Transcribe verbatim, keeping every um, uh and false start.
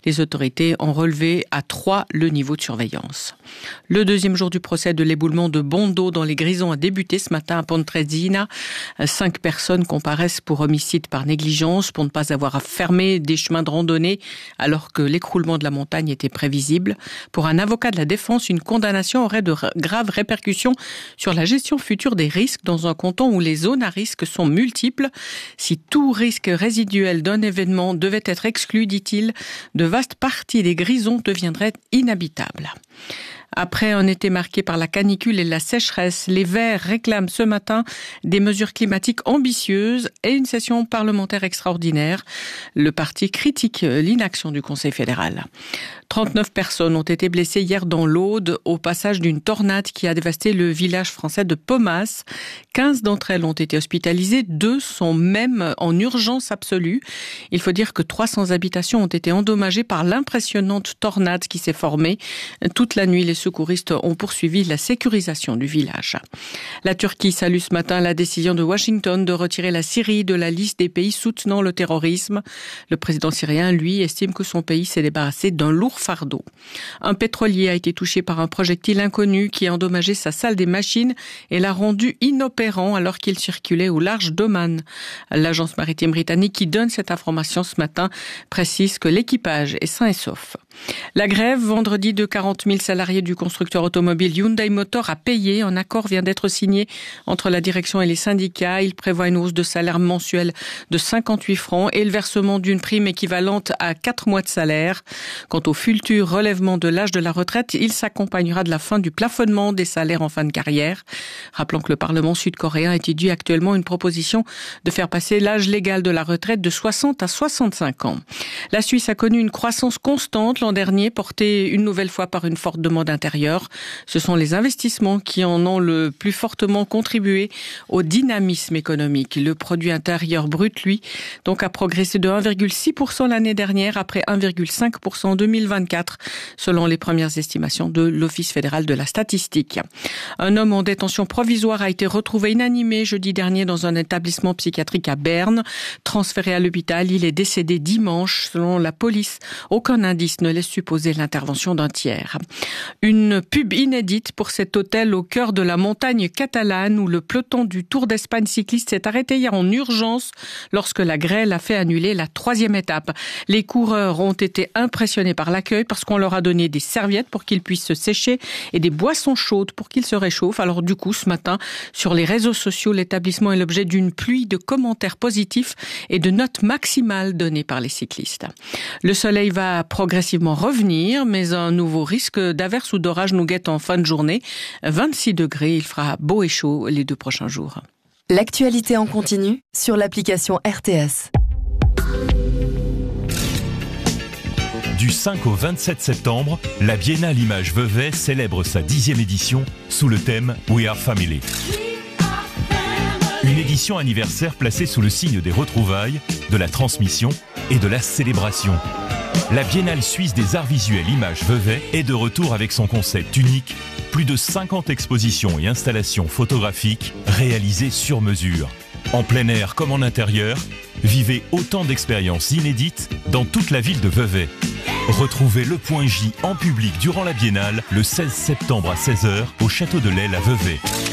Les autorités ont relevé à trois le niveau de surveillance. Le deuxième jour du procès de l'éboulement de Bondo dans les Grisons a débuté ce matin à Pontresina. Cinq personnes comparaissent pour homicide par négligence, pour ne pas avoir fermé des chemins de randonnée alors que l'écroulement de la montagne était prévisible. Pour un avocat de la défense, une condamnation aurait de graves répercussions sur la gestion future des risques dans un canton où les zones à risque sont multiples. Si tout risque résiduel d'un événement devait être exclu, dit-il, de vastes parties des Grisons deviendraient inhabitables. Après un été marqué par la canicule et la sécheresse, les Verts réclament ce matin des mesures climatiques ambitieuses et une session parlementaire extraordinaire. Le parti critique l'inaction du Conseil fédéral. trente-neuf personnes ont été blessées hier dans l'Aude au passage d'une tornade qui a dévasté le village français de Pomas. quinze d'entre elles ont été hospitalisées, deux sont même en urgence absolue. Il faut dire que trois cents habitations ont été endommagées par l'impressionnante tornade qui s'est formée. Toute la nuit, les secouristes ont poursuivi la sécurisation du village. La Turquie salue ce matin la décision de Washington de retirer la Syrie de la liste des pays soutenant le terrorisme. Le président syrien, lui, estime que son pays s'est débarrassé d'un lourd fardeau. Un pétrolier a été touché par un projectile inconnu qui a endommagé sa salle des machines et l'a rendu inopérant alors qu'il circulait au large d'Oman. L'agence maritime britannique qui donne cette information ce matin précise que l'équipage est sain et sauf. La grève vendredi de quarante mille salariés du constructeur automobile Hyundai Motor a payé. Un accord vient d'être signé entre la direction et les syndicats. Il prévoit une hausse de salaire mensuel de cinquante-huit francs et le versement d'une prime équivalente à quatre mois de salaire. Quant au futur relèvement de l'âge de la retraite, il s'accompagnera de la fin du plafonnement des salaires en fin de carrière. Rappelons que le Parlement sud-coréen étudie actuellement une proposition de faire passer l'âge légal de la retraite de soixante à soixante-cinq ans. La Suisse a connu une croissance constante l'an dernier, portée une nouvelle fois par une forte demande intérieure. Ce sont les investissements qui en ont le plus fortement contribué au dynamisme économique. Le produit intérieur brut, lui, donc a progressé de un virgule six pour cent l'année dernière après un virgule cinq pour cent en deux mille vingt-quatre, selon les premières estimations de l'Office fédéral de la statistique. Un homme en détention provisoire a été retrouvé inanimé jeudi dernier dans un établissement psychiatrique à Berne. Transféré à l'hôpital, il est décédé dimanche. Selon la police, aucun indice ne laisse supposer l'intervention d'un tiers. Une pub inédite pour cet hôtel au cœur de la montagne catalane où le peloton du Tour d'Espagne cycliste s'est arrêté hier en urgence lorsque la grêle a fait annuler la troisième étape. Les coureurs ont été impressionnés par l'accueil parce qu'on leur a donné des serviettes pour qu'ils puissent se sécher et des boissons chaudes pour qu'ils se réchauffent. Alors du coup, ce matin, sur les réseaux sociaux, l'établissement est l'objet d'une pluie de commentaires positifs et de notes maximales données par les cyclistes. Le soleil va progressivement revenir, mais un nouveau risque d'averse ou d'orage nous guette en fin de journée. vingt-six degrés, il fera beau et chaud les deux prochains jours. L'actualité en continu sur l'application R T S. Du cinq au vingt-sept septembre, la Biennale Images Vevey célèbre sa dixième édition sous le thème We Are Family. Une édition anniversaire placée sous le signe des retrouvailles, de la transmission et de la célébration. La Biennale suisse des arts visuels Images Vevey est de retour avec son concept unique, plus de cinquante expositions et installations photographiques réalisées sur mesure. En plein air comme en intérieur, vivez autant d'expériences inédites dans toute la ville de Vevey. Retrouvez le Point J en public durant la Biennale le seize septembre à seize heures au Château de l'Aile à Vevey.